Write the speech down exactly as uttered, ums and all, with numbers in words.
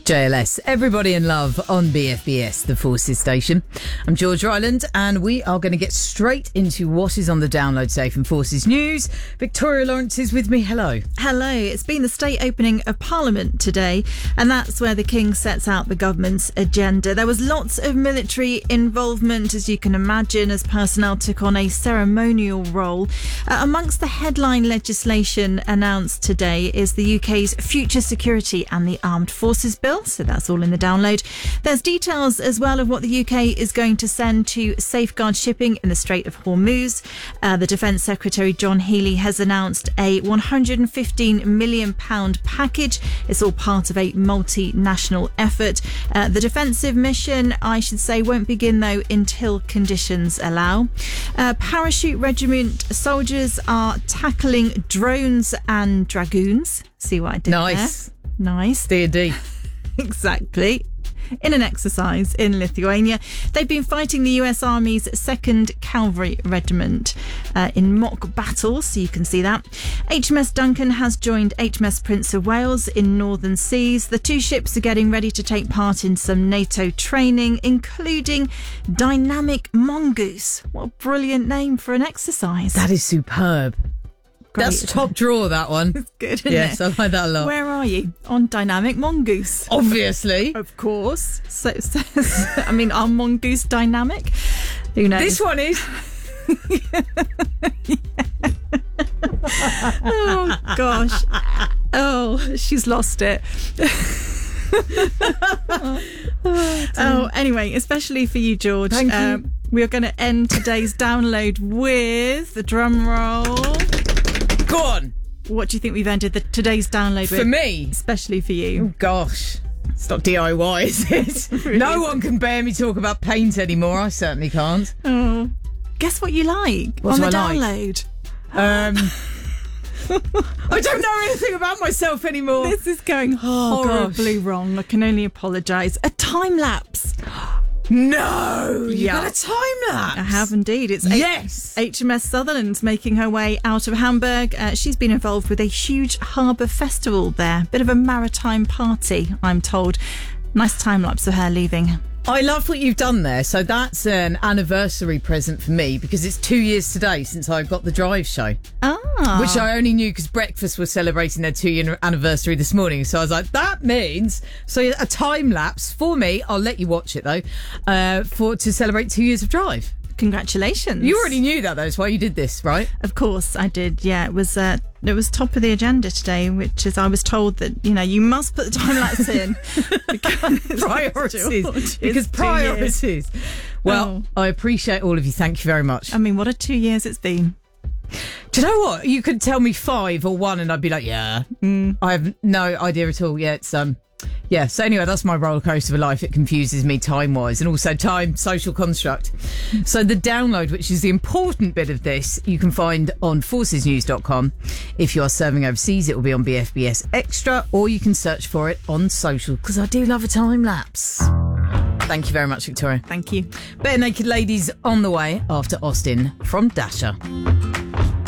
J L S, Everybody in Love on B F B S, the Forces station. I'm George Ryland, and we are going to get straight into what is on the download today from Forces News. Victoria Lawrence is with me. Hello. Hello. It's been the state opening of Parliament today, and that's where the King sets out the government's agenda. There was lots of military involvement, as you can imagine, as personnel took on a ceremonial role. Uh, amongst the headline legislation announced today is the U K's Future Security and the Armed Forces Bill. So that's all in the download. There's details as well of what the U K is going to send to safeguard shipping in the Strait of Hormuz. Uh, the Defence Secretary John Healey has announced a one hundred fifteen million pounds package. It's all part of a multinational effort. Uh, the defensive mission, I should say, won't begin though until conditions allow. Uh, Parachute Regiment soldiers are tackling drones and dragoons. See what I did Nice. there? Nice. D and D. Exactly. In an exercise in Lithuania. They've been fighting the U S Army's second Cavalry Regiment uh, in mock battles, so you can see that. H M S Duncan has joined H M S Prince of Wales in Northern Seas. The two ships are getting ready to take part in some NATO training, including Dynamic Mongoose. What a brilliant name for an exercise. That is superb. Great. That's top drawer, that one. It's good, isn't yes, it? I like that a lot. Where are you? On Dynamic Mongoose. Obviously. Of course. So, so I mean, are Mongoose dynamic? Who knows? This one is. Oh, gosh. Oh, she's lost it. oh, oh, anyway, especially for you, George. Thank you. Um, we are going to end today's download with the drum roll. Go on. What do you think we've ended the, today's download with? For me? Especially for you. Oh, gosh. It's not D I Y, is it? Really No isn't. one can bear me talk about paint anymore. I certainly can't. Oh. Guess what you like What on do the I like? download? Um, I don't know anything about myself anymore. This is going Oh, horribly gosh. wrong. I can only apologise. A time lapse. No, you Yeah. got a time lapse. I have indeed. It's Yes. H M S Sutherland's making her way out of Hamburg. Uh, she's been involved with a huge harbour festival there. Bit of a maritime party, I'm told. Nice time lapse of her leaving. I love what you've done there. So that's an anniversary present for me because it's two years today since I got the Drive show, Ah. which I only knew because Breakfast was celebrating their two-year anniversary this morning. So I was like, that means so a time lapse for me. I'll let you watch it though, uh, for to celebrate two years of Drive. Congratulations. You already knew that though. That's why you did this, right? Of course I did. Yeah, it was uh, it was top of the agenda today, which is I was told that, you know, you must put the time lapse in. because Priorities. George, Because it's two years. priorities. Well, Oh. I appreciate all of you. Thank you very much. I mean, what a two years it's been. Do you know what? You could tell me five or one and I'd be like, yeah. Mm. I have no idea at all. Yeah, it's, um, yeah. So anyway, that's my roller coaster of life. It confuses me time-wise and also time, social construct. So the download, which is the important bit of this, you can find on forces news dot com. If you are serving overseas, it will be on B F B S Extra, or you can search for it on social, because I do love a time lapse. Thank you very much, Victoria. Thank you. Bare Naked Ladies on the way after Austin from Dasher.